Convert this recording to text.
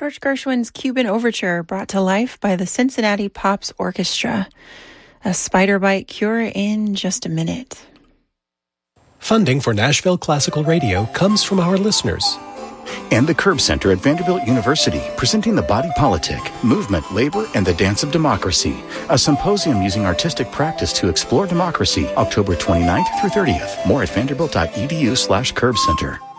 George Gershwin's Cuban Overture brought to life by the Cincinnati Pops Orchestra. A spider bite cure in just a minute. Funding for Nashville Classical Radio comes from our listeners. And the Curb Center at Vanderbilt University, presenting The Body Politic, Movement, Labor, and the Dance of Democracy, a symposium using artistic practice to explore democracy, October 29th through 30th. More at vanderbilt.edu/curbcenter.